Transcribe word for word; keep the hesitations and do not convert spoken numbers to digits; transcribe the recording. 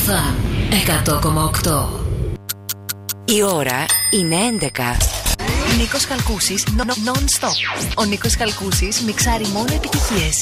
Alpha εκατό κόμμα οκτώ. Η ώρα είναι έντεκα. Νίκος Χαλκούσης, non-stop. Ο Νίκος Χαλκούσης μιξάρει μόνο επιτυχίες.